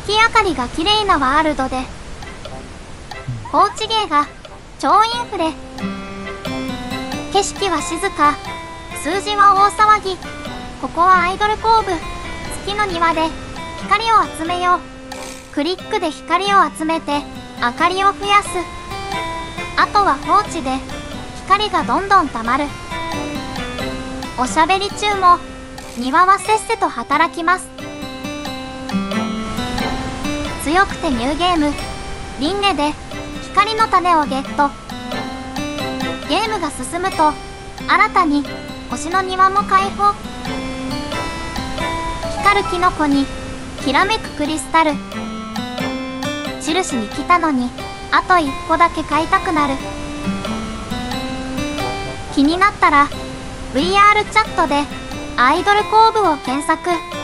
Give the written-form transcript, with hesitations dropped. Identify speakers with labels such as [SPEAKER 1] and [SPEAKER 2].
[SPEAKER 1] 月明かりが綺麗なワールドで、放置芸が超インフレ。景色は静か、数字は大騒ぎ。ここはアイドル工部。月の庭で光を集めよう。クリックで光を集めて明かりを増やす。あとは放置で光がどんどんたまる。おしゃべり中も庭はせっせと働きます。強くてニューゲーム、輪廻で光の種をゲット。ゲームが進むと新たに星の庭も開放。光るキノコにきらめくクリスタル。印に来たのにあと一個だけ買いたくなる。気になったら VR チャットでアイドル工部を検索。